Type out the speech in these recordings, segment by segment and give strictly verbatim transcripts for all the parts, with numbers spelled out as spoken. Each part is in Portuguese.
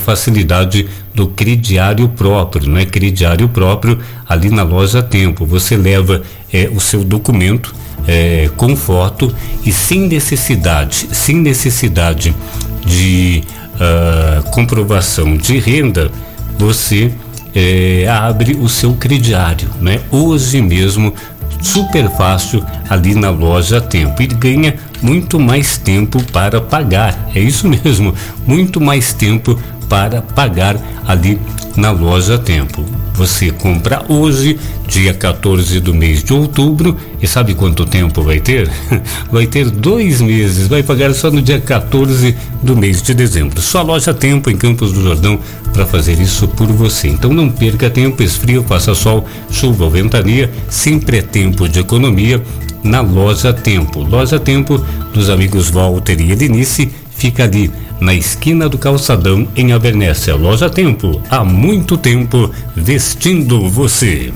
facilidade do crediário próprio, não é? Crediário próprio ali na Loja Tempo. Você leva é, o seu documento é, com foto e sem necessidade, sem necessidade de uh, comprovação de renda, você é, abre o seu crediário, né? Hoje mesmo, super fácil ali na Loja Tempo e ganha muito mais tempo para pagar. É isso mesmo, muito mais tempo para pagar ali na Loja Tempo. Você compra hoje, dia quatorze do mês de outubro, e sabe quanto tempo vai ter? Vai ter dois meses, vai pagar só no dia quatorze do mês de dezembro. Só a Loja Tempo em Campos do Jordão para fazer isso por você. Então não perca tempo, esfrio, faça sol, chuva ou ventania, sempre é tempo de economia na Loja Tempo. Loja Tempo dos amigos Walter e Elinice, fica ali na esquina do Calçadão, em Abernéssia. Loja Tempo, há muito tempo vestindo você.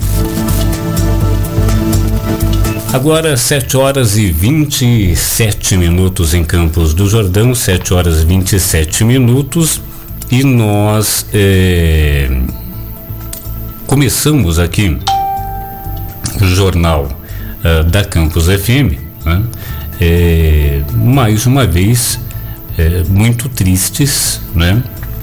Agora sete horas e vinte e sete minutos em Campos do Jordão, sete horas e vinte e sete minutos, e nós é, começamos aqui o jornal uh, da Campos F M, né? É, mais uma vez É, muito tristes, né?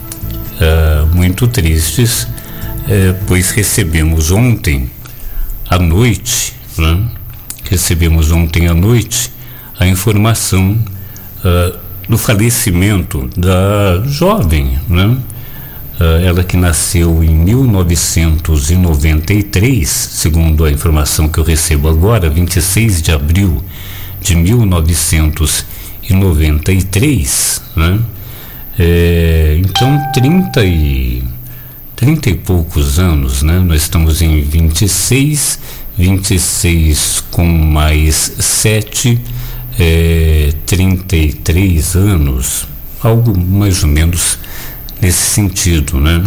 É, muito tristes, é, pois recebemos ontem à noite, né? Recebemos ontem à noite a informação é, do falecimento da jovem, né? É, ela que nasceu em mil novecentos e noventa e três, segundo a informação que eu recebo agora, vinte e seis de abril de mil novecentos e noventa e três, né? É, então trinta e trinta e poucos anos, né? Nós estamos em vinte e seis, vinte e seis com mais sete, é, trinta e três anos, algo mais ou menos nesse sentido, né?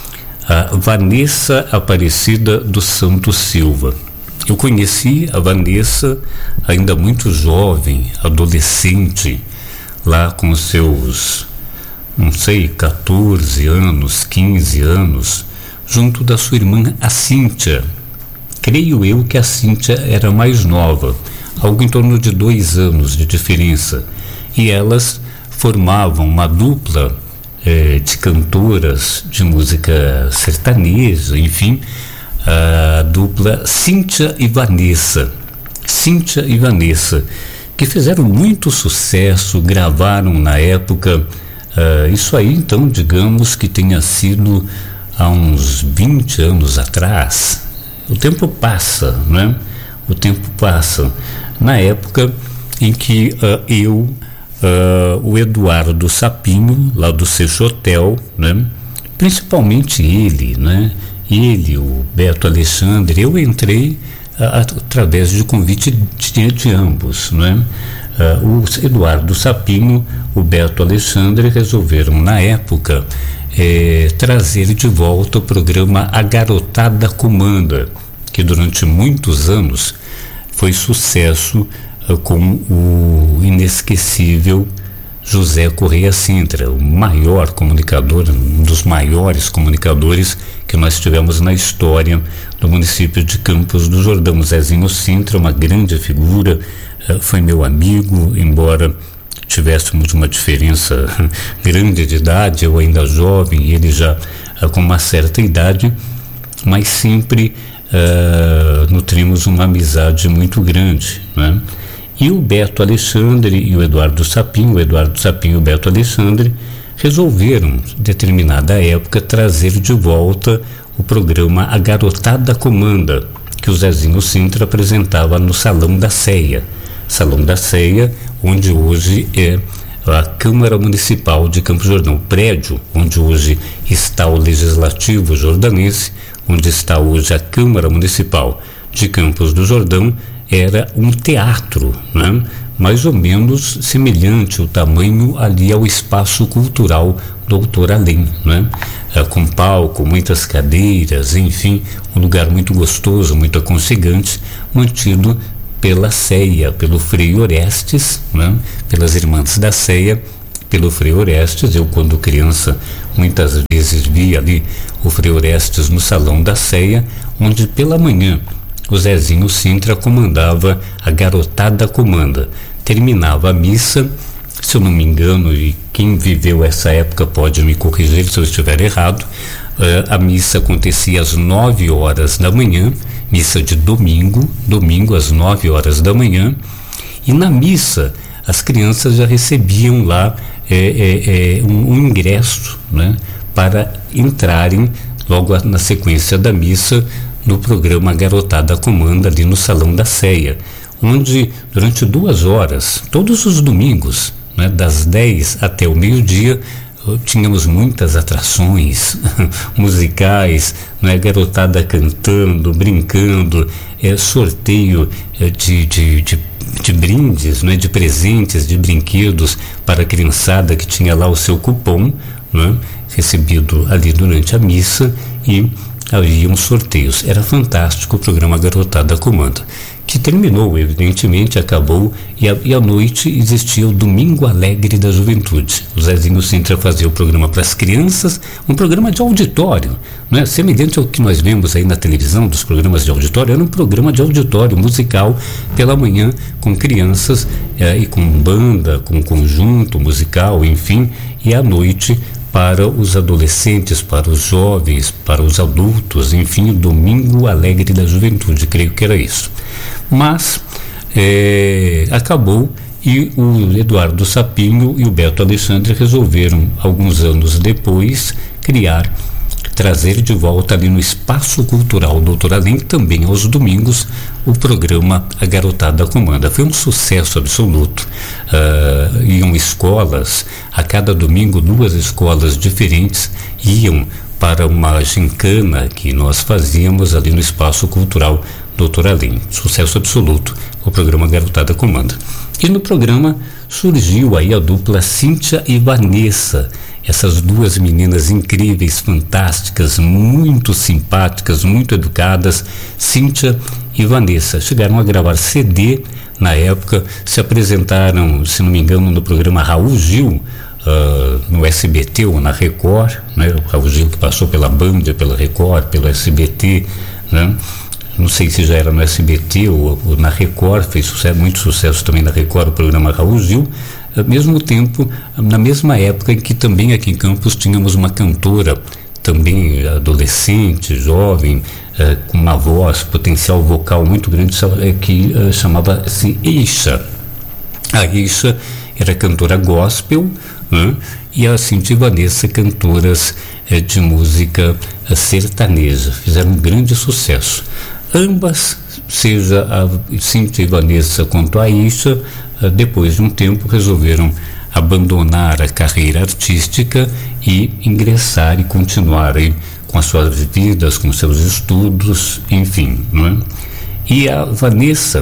A Vanessa Aparecida dos Santos Silva. Eu conheci a Vanessa ainda muito jovem, adolescente, lá com seus, não sei, quatorze anos, quinze anos, junto da sua irmã, a Cíntia. Creio eu que a Cíntia era mais nova, algo em torno de dois anos de diferença. E elas formavam uma dupla eh, de cantoras de música sertaneja, enfim, a dupla Cíntia e Vanessa, Cíntia e Vanessa, que fizeram muito sucesso, gravaram na época, uh, isso aí então, digamos que tenha sido há uns vinte anos atrás. O tempo passa, né? O tempo passa. Na época em que uh, eu, uh, o Eduardo Sapinho, lá do Seixotel, né? Principalmente ele, né? Ele, o Beto Alexandre, eu entrei a, através de convite de, de ambos, né? Uh, o Eduardo Sapinho, o Beto Alexandre resolveram na época eh, trazer de volta o programa A Garotada Comanda, que durante muitos anos foi sucesso uh, com o inesquecível José Correia Sintra, o maior comunicador, um dos maiores comunicadores que nós tivemos na história do município de Campos do Jordão. Zezinho Sintra, uma grande figura, foi meu amigo, embora tivéssemos uma diferença grande de idade, eu ainda jovem, ele já com uma certa idade, mas sempre uh, nutrimos uma amizade muito grande, né? E o Beto Alexandre e o Eduardo Sapinho, o Eduardo Sapinho e o Beto Alexandre, resolveram, em determinada época, trazer de volta o programa A Garotada Comanda, que o Zezinho Sintra apresentava no Salão da Ceia. Salão da Ceia, onde hoje é a Câmara Municipal de Campos do Jordão, o prédio onde hoje está o Legislativo Jordanense, onde está hoje a Câmara Municipal de Campos do Jordão, era um teatro, né? Mais ou menos semelhante o tamanho ali ao espaço cultural Doutor Além, né? É, com palco, muitas cadeiras, enfim, um lugar muito gostoso, muito aconchegante, mantido pela Ceia, pelo Frei Orestes, né? Pelas irmãs da Ceia, pelo Frei Orestes. Eu, quando criança, muitas vezes via ali o Frei Orestes no Salão da Ceia, onde pela manhã o Zezinho Sintra comandava a Garotada Comanda. Terminava a missa, se eu não me engano, e quem viveu essa época pode me corrigir se eu estiver errado, uh, a missa acontecia às nove horas da manhã, missa de domingo, domingo às nove horas da manhã, e na missa as crianças já recebiam lá é, é, é, um, um ingresso, né, para entrarem logo na sequência da missa no programa Garotada Comanda ali no Salão da Ceia, onde durante duas horas, todos os domingos, né, das dez até o meio-dia, tínhamos muitas atrações musicais, né, garotada cantando, brincando, é, sorteio é, de, de, de, de brindes, né, de presentes, de brinquedos para a criançada que tinha lá o seu cupom, né, recebido ali durante a missa, e haviam sorteios. Era fantástico o programa Garotada Comanda, que terminou, evidentemente, acabou, e, a, e à noite existia o Domingo Alegre da Juventude. O Zezinho Sintra fazia o programa para as crianças, um programa de auditório, né? Semelhante ao que nós vemos aí na televisão dos programas de auditório. Era um programa de auditório musical pela manhã, com crianças eh, e com banda, com conjunto musical, enfim, e à noite para os adolescentes, para os jovens, para os adultos, enfim, o Domingo Alegre da Juventude, creio que era isso. Mas é, acabou, e o Eduardo Sapinho e o Beto Alexandre resolveram, alguns anos depois, criar, trazer de volta ali no Espaço Cultural Doutor Alim, também aos domingos, o programa A Garotada Comanda. Foi um sucesso absoluto. Uh, iam escolas, a cada domingo duas escolas diferentes iam para uma gincana que nós fazíamos ali no Espaço Cultural Doutor Alim. Sucesso absoluto, o programa Garotada Comanda. E no programa surgiu aí a dupla Cíntia e Vanessa, essas duas meninas incríveis, fantásticas, muito simpáticas, muito educadas, Cíntia e Vanessa. Chegaram a gravar C D na época, se apresentaram, se não me engano, no programa Raul Gil, uh, no S B T ou na Record, né? O Raul Gil que passou pela Band, pela Record, pelo S B T, né? Não sei se já era no S B T ou, ou na Record, fez sucesso, muito sucesso também na Record, o programa Raul Gil. Ao mesmo tempo, na mesma época em que também aqui em Campos tínhamos uma cantora, também adolescente, jovem, eh, com uma voz, potencial vocal muito grande, que eh, chamava-se Eixa. A Eixa era cantora gospel, né? E a Cíntia e Vanessa, cantoras eh, de música eh, sertaneja, fizeram um grande sucesso. Ambas, seja a Cíntia e Vanessa quanto a Eixa, depois de um tempo resolveram abandonar a carreira artística e ingressar e continuar aí com as suas vidas, com seus estudos, enfim, não é? E a Vanessa,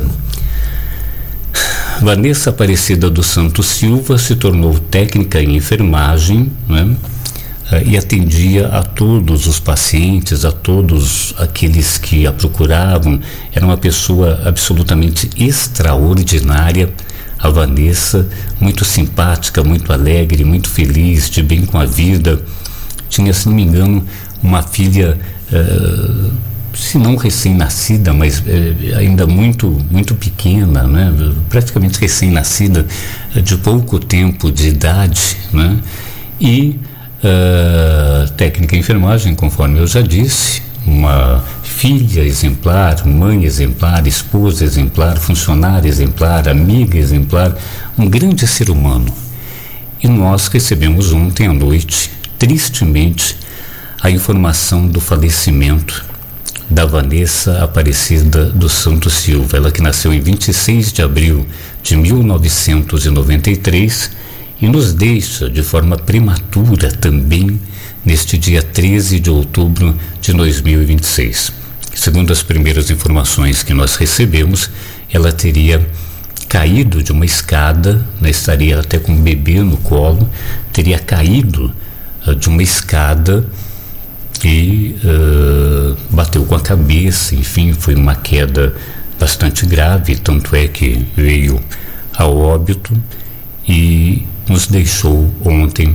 Vanessa Aparecida dos Santos Silva, se tornou técnica em enfermagem, não é? E atendia a todos os pacientes, a todos aqueles que a procuravam. Era uma pessoa absolutamente extraordinária, a Vanessa, muito simpática, muito alegre, muito feliz, de bem com a vida. Tinha, se não me engano, uma filha, uh, se não recém-nascida, mas uh, ainda muito, muito pequena, né? Praticamente recém-nascida, uh, de pouco tempo de idade, né? E uh, técnica em enfermagem, conforme eu já disse, uma filha exemplar, mãe exemplar, esposa exemplar, funcionária exemplar, amiga exemplar, um grande ser humano. E nós recebemos ontem à noite, tristemente, a informação do falecimento da Vanessa Aparecida dos Santos Silva, ela que nasceu em vinte e seis de abril de mil novecentos e noventa e três e nos deixa de forma prematura também neste dia treze de outubro de dois mil e vinte e seis. Segundo as primeiras informações que nós recebemos, ela teria caído de uma escada, né, estaria até com um bebê no colo, teria caído uh, de uma escada e uh, bateu com a cabeça, enfim, foi uma queda bastante grave, tanto é que veio a óbito e nos deixou ontem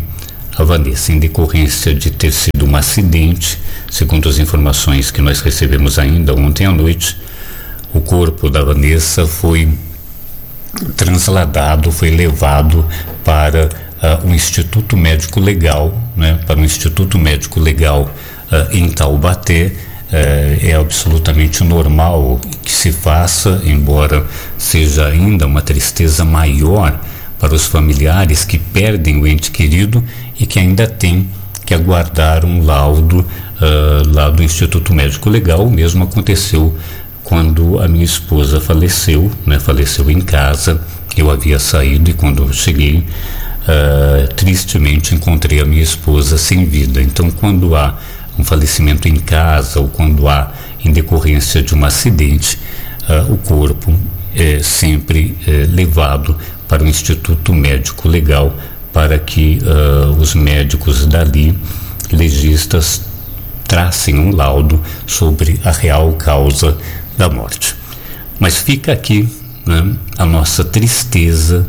a Vanessa, em decorrência de ter sido um acidente. Segundo as informações que nós recebemos ainda ontem à noite, o corpo da Vanessa foi trasladado, foi levado para uh, o Instituto Médico Legal, né, para o Instituto Médico Legal uh, em Taubaté. Uh, é absolutamente normal que se faça, embora seja ainda uma tristeza maior para os familiares que perdem o ente querido e que ainda têm que aguardar um laudo uh, lá do Instituto Médico Legal. O mesmo aconteceu quando a minha esposa faleceu, né? Faleceu em casa. Eu havia saído e quando eu cheguei, uh, tristemente encontrei a minha esposa sem vida. Então, quando há um falecimento em casa ou quando há em decorrência de um acidente, uh, o corpo é sempre é, levado para o Instituto Médico Legal para que uh, os médicos dali, legistas, tracem um laudo sobre a real causa da morte. Mas fica aqui, né, a nossa tristeza,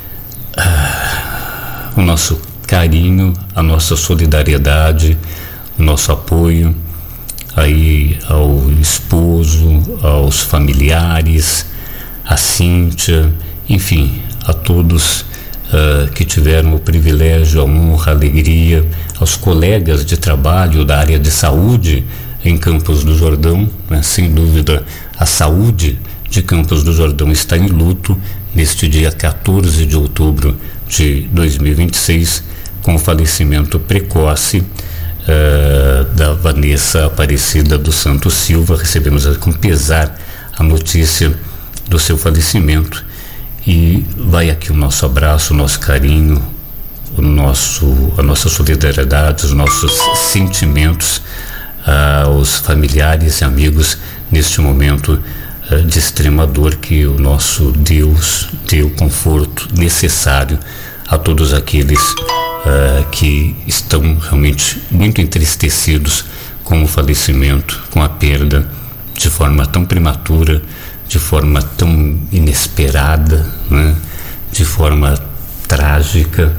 uh, o nosso carinho, a nossa solidariedade, o nosso apoio aí ao esposo, aos familiares, a Cíntia, enfim, a todos uh, que tiveram o privilégio, a honra, a alegria, aos colegas de trabalho da área de saúde em Campos do Jordão, né? Sem dúvida, a saúde de Campos do Jordão está em luto neste dia quatorze de outubro de dois mil e vinte e seis, com o falecimento precoce uh, da Vanessa Aparecida dos Santos Silva. Recebemos com pesar a notícia do seu falecimento e vai aqui o nosso abraço, o nosso carinho, o nosso, a nossa solidariedade, os nossos sentimentos aos familiares e amigos neste momento uh, de extrema dor. Que o nosso Deus dê o conforto necessário a todos aqueles uh, que estão realmente muito entristecidos com o falecimento, com a perda de forma tão prematura, de forma tão inesperada, né? De forma trágica,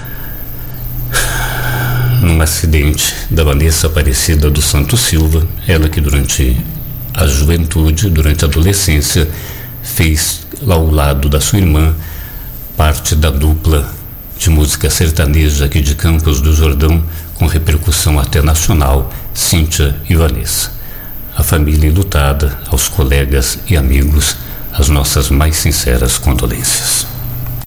num acidente da Vanessa Aparecida dos Santos Silva, ela que durante a juventude, durante a adolescência, fez ao lado da sua irmã parte da dupla de música sertaneja aqui de Campos do Jordão, com repercussão até nacional, Cíntia e Vanessa. A família enlutada, aos colegas e amigos, as nossas mais sinceras condolências.